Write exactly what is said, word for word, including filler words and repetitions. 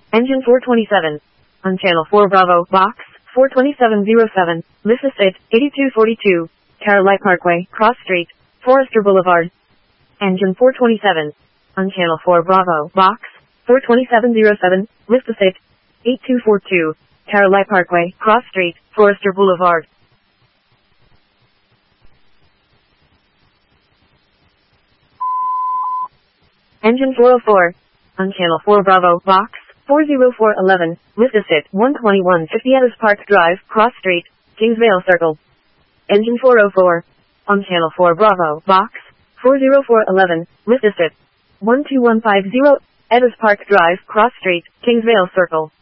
Engine four twenty-seven. On channel four Bravo, box four twenty-seven oh seven, Mississippi, eighty-two forty-two, Caroline Parkway, Cross Street, Forester Boulevard. Engine four twenty-seven. On channel four Bravo, box four twenty-seven oh seven, Mississippi, eighty-two forty-two, Caroline Parkway, Cross Street, Forester Boulevard. Engine four oh four. On channel four Bravo, box four oh four eleven, Mississippi, one twenty-one fifty Edis Park Drive, Cross Street, Kingsvale Circle. Engine four oh four. On channel four Bravo, box four oh four eleven, Mississippi, one two one five zero, Edis Park Drive, Cross Street, Kingsvale Circle.